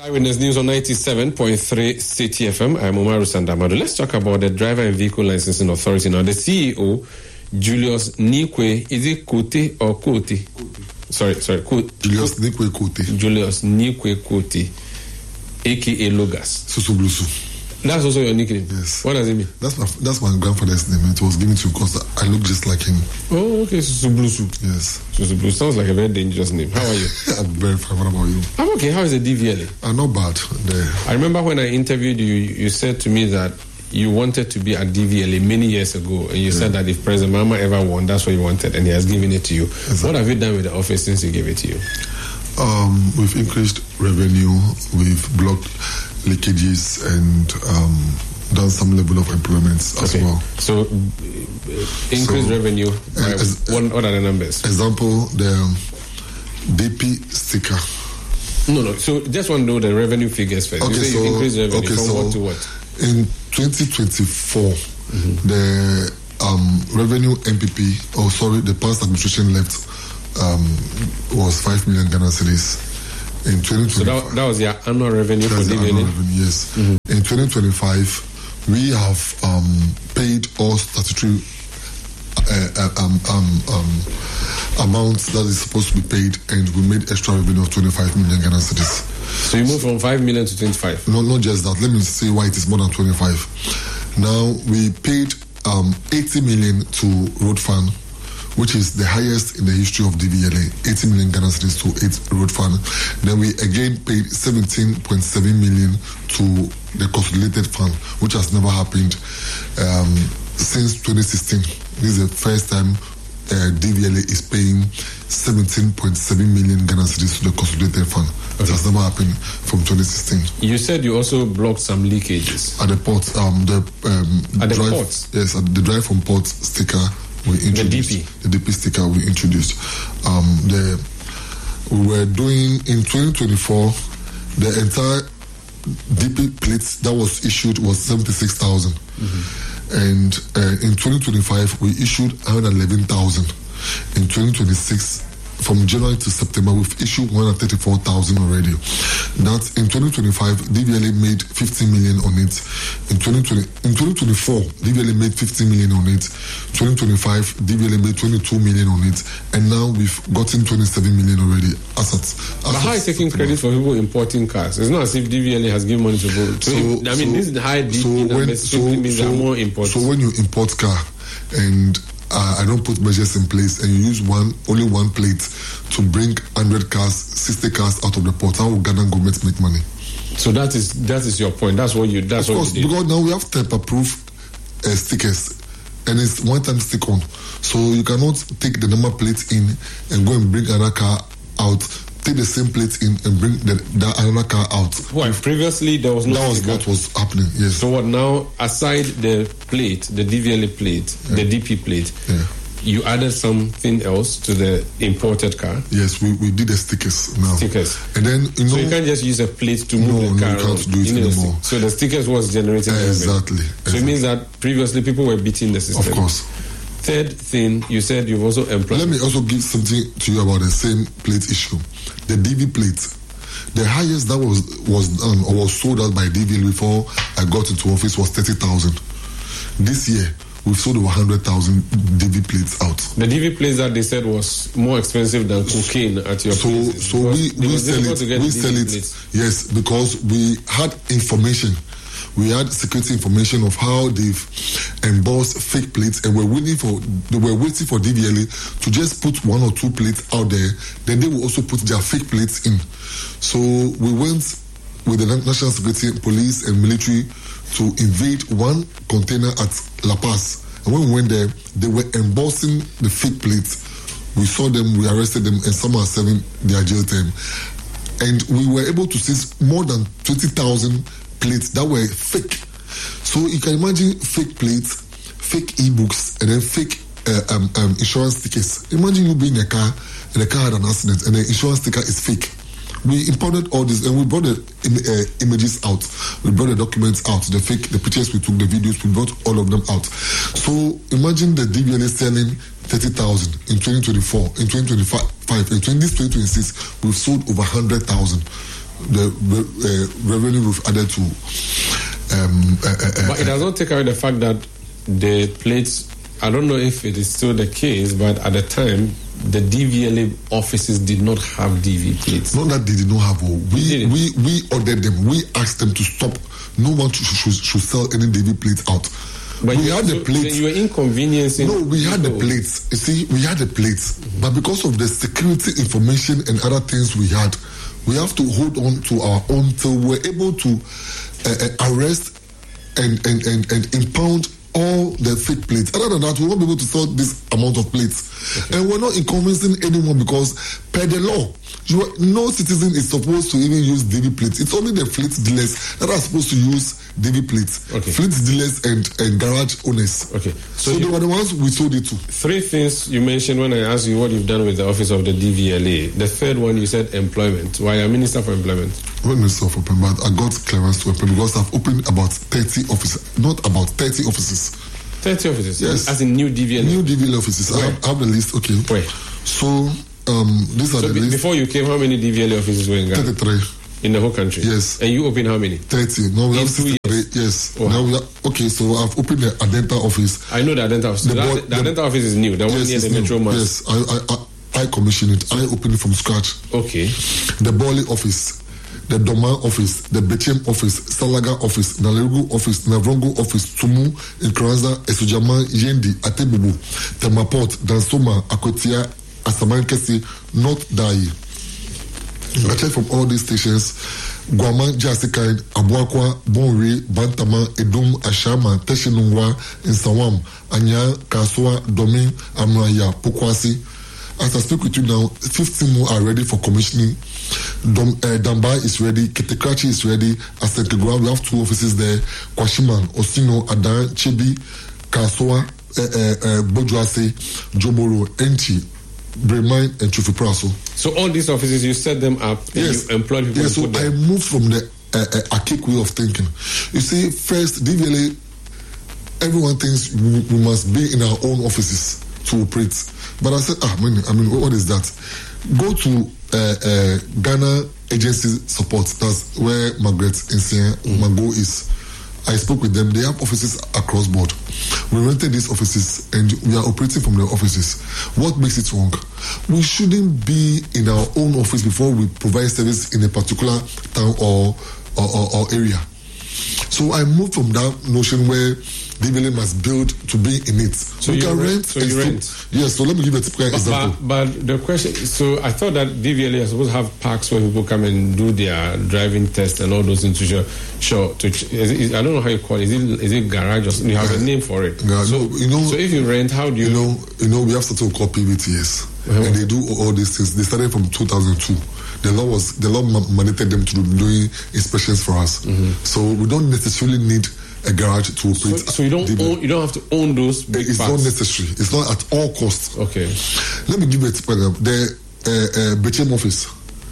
Eyewitness News on 97.3 City FM. I'm Umaru Sandamado. Let's talk about the Driver and Vehicle Licensing Authority. Now, the CEO, Julius Nikwe, is it Kote or Kote? Sorry, Julius Nikwe Kote. Julius Nikwe Kote, a.k.a. Logas. Susublusu. That's also your nickname? Yes. What does it mean? That's my grandfather's name. It was given to me because I look just like him. Oh, okay. Susublusu. Yes. Susublusu sounds like a very dangerous name. How are you? I'm very fine. What about you? I'm okay. How is the DVLA? Not bad. I remember when I interviewed you, you said to me that you wanted to be at DVLA many years ago, and you said that if President Mahama ever won, that's what you wanted, and he has given it to you. Exactly. What have you done with the office since he gave it to you? We've increased revenue, we've blocked leakages, and done some level of employment as well. So, increased revenue. What are the numbers? Example, the DP sticker. No. So, just want to know the revenue figures first. Okay, you increased revenue from what to what? In 2024, the revenue MPP, the past administration left was 5 million Ghana cedis. In 2025, so that was your annual revenue for DVLA? Yes. In 2025, we have paid all statutory amounts that is supposed to be paid, and we made extra revenue of 25 million Ghana cedis. So you moved from 5 million to 25? No, not just that. Let me say why it is more than 25. Now, we paid 80 million to Road Fund, which is the highest in the history of DVLA, 80 million Ghana cedis to Road Fund. Then we again paid 17.7 million to the Consolidated Fund, which has never happened since 2016. This is the first time DVLA is paying 17.7 million Ghana cedis to the Consolidated Fund. It has never happened from 2016. You said you also blocked some leakages at the port. At the ports? Yes, at the drive from port sticker. We introduced the DP sticker. We introduced we were doing in 2024 the entire DP plates that was issued was 76,000, and in 2025 we issued 111,000. In 2026, from January to September, we've issued 134,000 already. That's in 2025, DVLA made 15 million on it. In 2024, DVLA made 15 million on it. 2025, DVLA made 22 million on it. And now we've gotten 27 million already. But how is taking credit for people importing cars? It's not as if DVLA has given money to go. This high DP numbers means they're more important. So when you import car and I don't put measures in place, and you use only one plate to bring 100 cars, 60 cars out of the port, how will Ghana government make money? So that is your point. That's what you did. Because now we have type-approved stickers, and it's one-time stick-on. So you cannot take the number plate in and go and bring another car out. Take the same plate in and bring another car out. Why? Previously there was no. That was what was happening. Yes. So what now? Aside the plate, the DVLA plate, the DP plate, you added something else to the imported car. Yes, we did the stickers now. Stickers. And then so you can't just use a plate to move the car. No, you can't do it anymore. So the stickers was generating exactly. So it means that previously people were beating the system. Of course. Third thing, you said you've also employed. Let me also give something to you about the same plate issue. The DV plate. The highest that was done or was sold out by DV before I got into office was 30,000. This year, we've sold over 100,000 DV plates out. The DV plates that they said was more expensive than cocaine at your places. So we sell it. Yes, because we had information. We had security information of how they've embossed fake plates, and they were waiting for DVLA to just put one or two plates out there. Then they will also put their fake plates in. So we went with the National Security, Police, and military to invade one container at La Paz. And when we went there, they were embossing the fake plates. We saw them, we arrested them, and some are serving their jail term. And we were able to seize more than 20,000 plates that were fake. So you can imagine fake plates, fake e-books, and then fake insurance stickers. Imagine you being in a car and the car had an accident and the insurance sticker is fake. We imported all this and we brought the images out. We brought the documents out, the pictures we took, the videos, we brought all of them out. So imagine the DVLA selling 30,000 in 2024, in 2025, in 2026, we've sold over 100,000. the revenue we've added to. But it does not take away the fact that the plates, I don't know if it is still the case, but at the time, the DVLA offices did not have DV plates. Not that they did not have. We ordered them. We asked them to stop. No one should sell any DV plates out. But we had the plates. You were inconveniencing. No, we had the plates. You see, we had the plates. Mm-hmm. But because of the security information and other things we had, we have to hold on to our own till we're able to arrest and impound all the fake plates. Other than that, we won't be able to sell this amount of plates. Okay. And we're not inconveniencing anyone because per the law, no citizen is supposed to even use DV plates. It's only the fleet dealers that are supposed to use DV plates. Okay. Fleet dealers and garage owners. Okay. So they were the ones we sold it to. 3 things you mentioned when I asked you what you've done with the office of the DVLA. The third one, you said employment. Why are Minister for Employment? Well, Minister for Employment, I got clearance to employ because I've opened about 30 offices. Not about 30 offices. 30 offices? Yes. As in new DVLA? New DVLA offices. I have the list. Okay. Where? So, these are the list. Before you came, how many DVLA offices were in Ghana? 33. In the whole country? Yes. And you opened how many? 30. No, we have 2 years? Yes. Wow. Now we are, okay, so I've opened the Adenta office. I know the Adenta office. The Adenta office is new. The one near the Metro Mass. Yes, I commissioned it. I opened it from scratch. Okay. The Boli office, the Doma office, the Bechem office, Salaga office, Nalerugu office, Navrongo office, Tumu, Nkranza, Esujama, Yendi, Atebubu, Temaport, Dansoma, Akotia, Asaman Kesi, North Dai. I checked from all these stations. Guaman, Jasikaid, Abuakwa, Bonri, Bantama, Edum, Ashama, Teshinungwa, Nsawam, Anya, Kaswa, Domin, Amraya, Pokwasi. As I speak with you now, 15 more are ready for commissioning. Damba is ready, Ketekrachi is ready, Asenkegwa, we have 2 offices there, Kwashiman, Osino, Adan, Chebi, Kaswa, Bojuase, Jomoro, Enti, Bremen and Chufipraso. So all these offices, you set them up and you employed people? Yes, so I moved from the archaic way of thinking. You see, first, DVLA, everyone thinks we must be in our own offices to operate. But I said, I mean, what is that? Go to Ghana Agency Support. That's where Margaret Insien Mango is. I spoke with them. They have offices across board. We rented these offices and we are operating from the offices. What makes it wrong? We shouldn't be in our own office before we provide service in a particular town or area. So I moved from that notion where DVLA must build to be in it. So you can rent. So you rent. Yes. So let me give a typical example. But the question is, so I thought that DVLA is supposed to have parks where people come and do their driving tests and all those things. I don't know how you call it. Is it garage or something? You have a name for it. Yeah, so if you rent, how do you? We have something called PVTS, and they do all these things. They started from 2002. The law mandated them to do doing inspections for us. Mm-hmm. So we don't necessarily need a garage to operate. So you don't have to own those big It's parks. not necessary. It's not at all costs. Okay. Let me give you a tip. The Bechem office,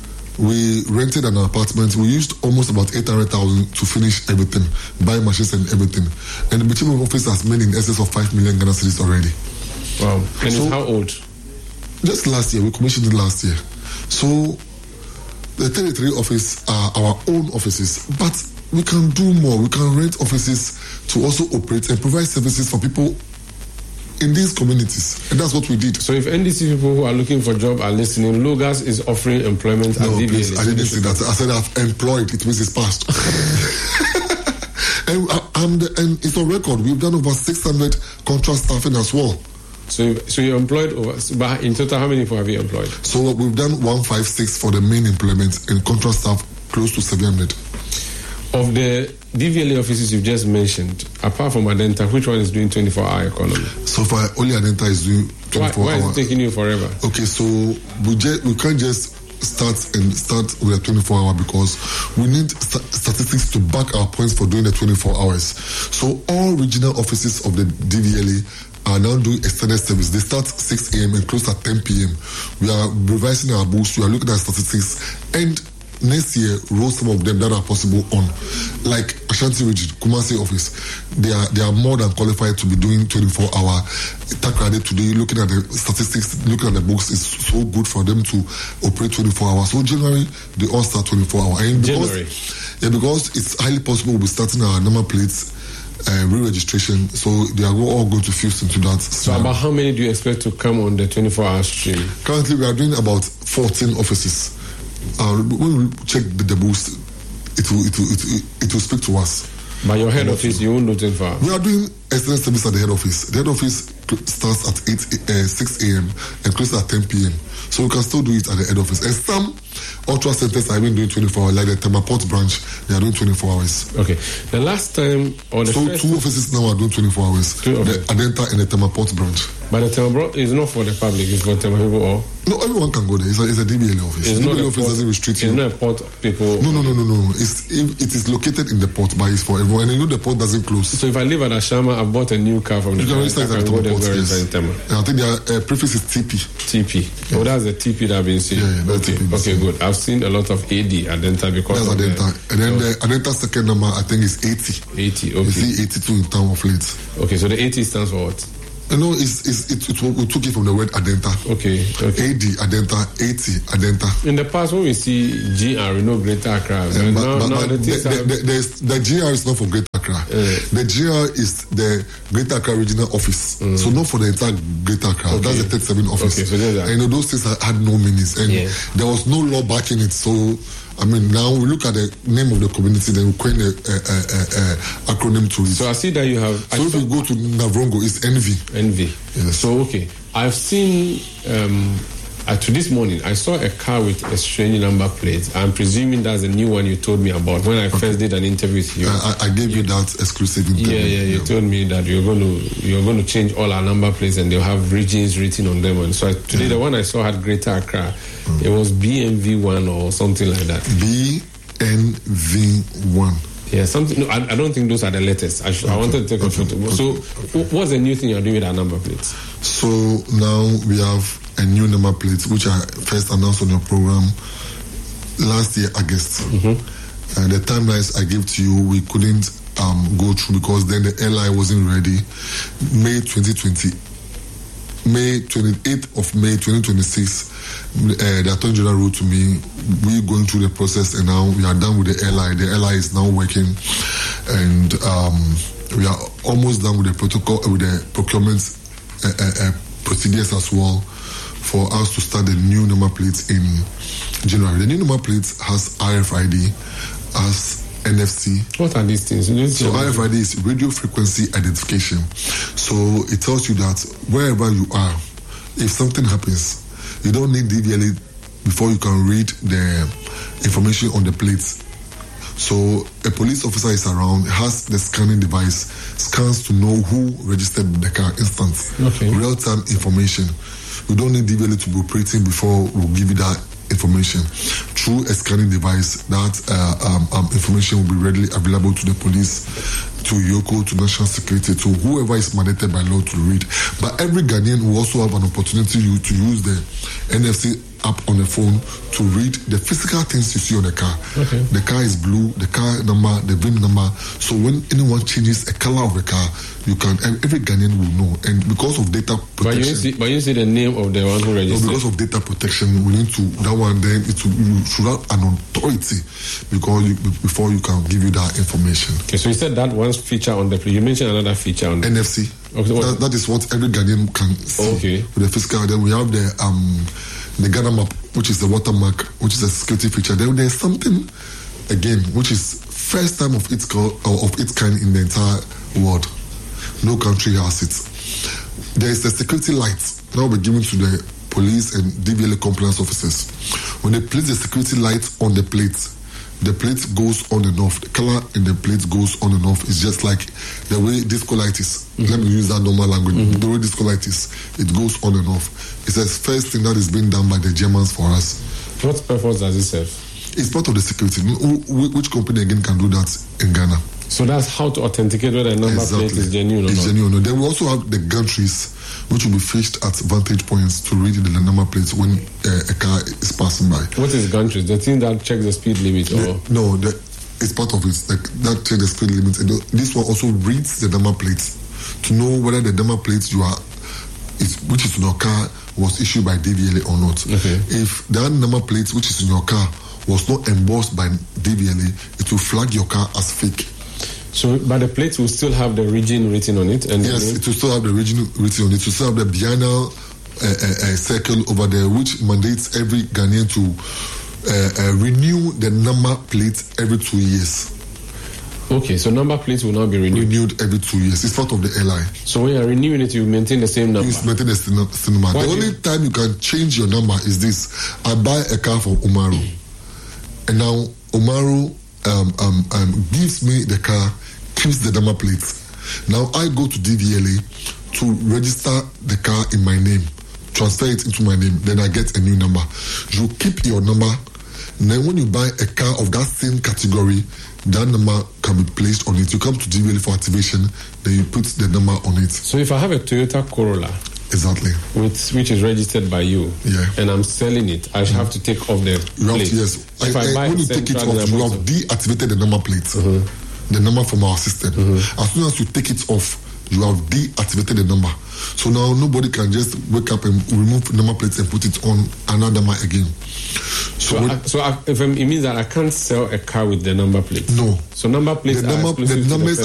we rented an apartment. We used almost about 800,000 to finish everything, buy machines and everything. And the Bechem office has made in excess of 5 million Ghana cedis already. Wow. And so, it's how old? Just last year. We commissioned it last year. So the 33 offices are our own offices, but we can do more. We can rent offices to also operate and provide services for people in these communities. And that's what we did. So if NDC people who are looking for a job are listening, Logas is offering employment at DVLA. Please, I didn't say that. I said I've employed. It means it's past. and it's on record. We've done over 600 contract staffing as well. So you employed but in total, how many people have you employed? So we've done 156 for the main employment and contract staff close to 700. Of the DVLA offices you've just mentioned, apart from Adenta, which one is doing 24-hour economy? So far, only Adenta is doing 24 Why is it taking you forever? Okay, so we can't just start with a 24-hour because we need statistics to back our points for doing the 24 hours. So all regional offices of the DVLA are now doing extended service. They start 6 a.m. and close at 10 p.m. We are revising our books. We are looking at statistics and next year roll some of them that are possible on. like Ashanti Region, Kumasi office, they are more than qualified to be doing 24-hour. Takrady today, looking at the statistics, looking at the books, is so good for them to operate 24 hours. So January, they all start 24 hours. And because it's highly possible we'll be starting our number plates re-registration, so they are all going to fuse into that. So about how many do you expect to come on the 24-hour stream? Currently, we are doing about 14 offices. When we check the books, it will speak to us. By your head office, you won't do 24 hours? We are doing extended service at the head office. The head office starts at 6 a.m. and closes at 10 p.m. So we can still do it at the head office. And some ultra centers are even doing 24 hours, like the Temaport branch, they are doing 24 hours. Okay. The last time, or the so two offices now are doing 24 hours. The Adenta and the Temaport branch. But the Temaport is not for the public, it's for Tema people or? No, everyone can go there. It's a DBL office. It's DBL office doesn't restrict you. It's not a port people. No. It is located in the port, but it's for everyone. And you know the port doesn't close. So if I live at Ashama, I bought a new car from the port. You can go there and yes. I think their prefix is TP. TP. Yes. Oh, that's the TP that I've been seeing. Yeah, okay, good. I've seen a lot of AD Adenta because that's Adenta. And then the Adenta second number, I think, is 80. 80, okay. You see 82 in town of late. Okay, so the 80 stands for what? No, we took it from the word Adenta. Okay. AD, Adenta, 80, Adenta. In the past, when we see GR, Greater Accra. The GR is not for Greater Accra. The GR is the Greater Accra Regional Office. So not for the entire Greater Accra. Okay. That's the 37 office. Okay, so and those things had no meanings. And there was no law backing it. So, I mean, now we look at the name of the community, then we coin the acronym to it. So I see that you have... So if you go to Navrongo, it's Envy. Yes. So, okay. I've seen... to this morning, I saw a car with a strange number plate. I'm presuming that's the new one you told me about when I first did an interview with you. I gave you that exclusive interview. Yeah. You told me that you're going to change all our number plates and they'll have regions written on them. And so today, the one I saw had Greater Accra. It was BNV1 or something like that. BNV1. Yeah, something. No, I don't think those are the letters. I wanted to take a photo. So, what's the new thing you're doing with our number plates? So now we have a new number plate, which I first announced on your program last year, August. And the timelines I gave to you, we couldn't go through because then the LI wasn't ready. May 28th of May 2026, the Attorney General wrote to me, we're going through the process and now we are done with the LI. The LI is now working and we are almost done with the protocol, with the procurement procedures as well for us to start the new number plates in January. The new number plates has RFID, has NFC. What are these things? So RFID is radio frequency identification. So it tells you that wherever you are, if something happens, you don't need DVLA before you can read the information on the plates. So a police officer is around, has the scanning device, scans to know who registered the car instant. Okay. Real-time information. We don't need DVLA to be operating before we'll give you that information. Through a scanning device, that information will be readily available to the police, to Yoko, to National Security, to whoever is mandated by law to read. But every Ghanaian will also have an opportunity to use the NFC app on the phone to read the physical things you see on the car. Okay. The car is blue, the car number, the VIN number. So when anyone changes a color of the car, you can, every Ghanaian will know. And because of data protection. But you see the name of the one who registered. No, because of data protection, we need to, that one then, you should have an authority before you can give you that information. Okay, so you said that one feature on the, you mentioned another feature on the NFC. Okay, that is what every Ghanaian can see with the physical. Then we have the Ghana map, which is the watermark, which is a security feature. Then there's something again, which is first time of its kind in the entire world. No country has it. There is the security light now we're given to the police and DVLA compliance officers. When they place the security light on the plate goes on and off. The color in the plate goes on and off. It's just like the way disco light is. Let me use that normal language. The way disco light is, it goes on and off. It's the first thing that is being done by the Germans for us. What purpose does it serve? It's part of the security. Which company again can do that in Ghana? So that's how to authenticate whether a number plate is genuine or not. It's genuine. Then we also have the gantries, which will be fixed at vantage points to read the number plates when a car is passing by. What is gantries? The thing that checks the speed limit? No, It's part of it. Like that check the speed limit. And this one also reads the number plates to know whether the number plates which is in your car was issued by DVLA or not. Okay. If that number plate which is in your car was not embossed by DVLA, it will flag your car as fake. So, but the plates will still have the region written on it? And yes, it will still have the region written on it. It will still have the biennial circle over there, which mandates every Ghanaian to renew the number plate every 2 years. Okay, so number plates will now be renewed every 2 years. It's part of the LI. So when you're renewing it, you maintain the same number? You maintain the same number. The only time you can change your number is this. I buy a car from Umaru, and now Umaru gives me the car, keeps the number plates. Now I go to DVLA to register the car in my name, transfer it into my name, then I get a new number. You keep your number, and then when you buy a car of that same category, that number can be placed on it. You come to DVLA for activation, then you put the number on it. So if I have a Toyota Corolla, exactly, which is registered by you, and I'm selling it, I have to take off the plate. Yes. When you take it off, you have deactivated the number plate, the number from our system. As soon as you take it off, you have deactivated the number. So now nobody can just wake up and remove number plates and put it on another number again. So it means that I can't sell a car with the number plate? No. So number plates the numbers